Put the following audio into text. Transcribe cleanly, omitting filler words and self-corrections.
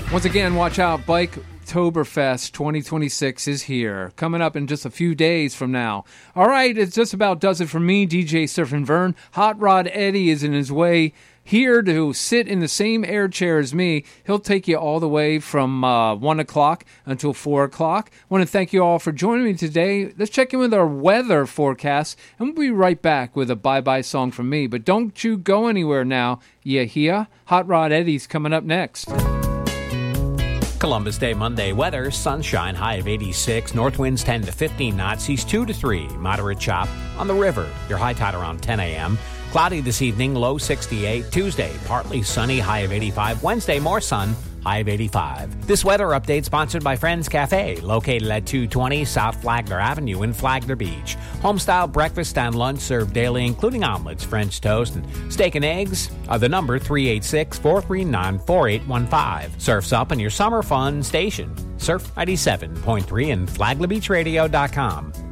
Once again, watch out. Biketoberfest 2026 is here. Coming up in just a few days from now. All right, it just about does it for me, DJ Surfin' Vern. Hot Rod Eddie is in his way here to sit in the same air chair as me. He'll take you all the way from 1 o'clock until 4 o'clock. I want to thank you all for joining me today. Let's check in with our weather forecast, and we'll be right back with a bye-bye song from me. But don't you go anywhere now. You hear? Hot Rod Eddie's coming up next. Columbus Day Monday weather, sunshine, high of 86, north winds 10 to 15 knots, seas 2 to 3, moderate chop on the river. Your high tide around 10 a.m. Cloudy this evening, low 68. Tuesday, partly sunny, high of 85. Wednesday, more sun, high of 85. This weather update sponsored by Friends Cafe, located at 220 South Flagler Avenue in Flagler Beach. Home-style breakfast and lunch served daily, including omelets, French toast, and steak and eggs. The number 386-439-4815. Surf's up in your summer fun station. Surf 97.3 and FlaglerBeachRadio.com.